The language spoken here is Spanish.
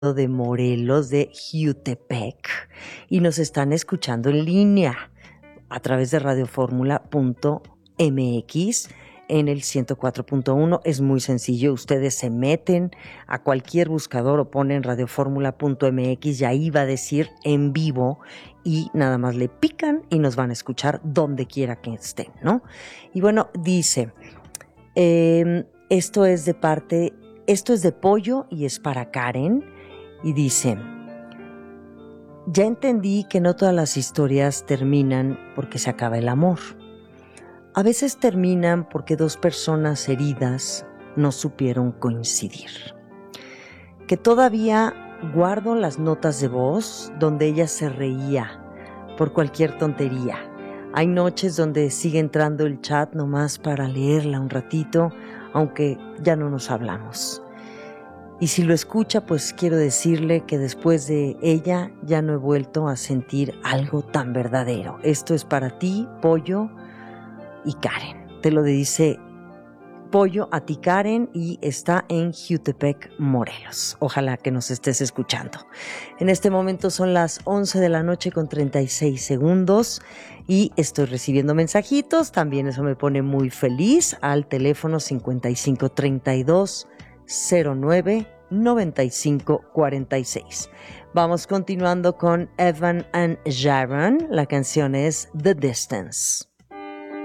de Morelos, de Jutepec, y nos están escuchando en línea a través de radioformula.mx en el 104.1. Es muy sencillo, ustedes se meten a cualquier buscador o ponen radioformula.mx y ahí va a decir en vivo y nada más le pican y nos van a escuchar donde quiera que estén, ¿no? Y bueno, dice, esto es de Pollo y es para Karen. Y dice, ya entendí que no todas las historias terminan porque se acaba el amor. A veces terminan porque dos personas heridas no supieron coincidir. Que todavía guardo las notas de voz donde ella se reía por cualquier tontería. Hay noches donde sigue entrando el chat nomás para leerla un ratito, aunque ya no nos hablamos. Y si lo escucha, pues quiero decirle que después de ella ya no he vuelto a sentir algo tan verdadero. Esto es para ti, Pollo y Karen. Te lo dice Pollo a ti, Karen, y está en Jutepec, Morelos. Ojalá que nos estés escuchando. En este momento son las 11 de la noche con 36 segundos y estoy recibiendo mensajitos. También eso me pone muy feliz al teléfono 5532 09 95 46. Vamos continuando con Evan and Sharon. La canción es The Distance.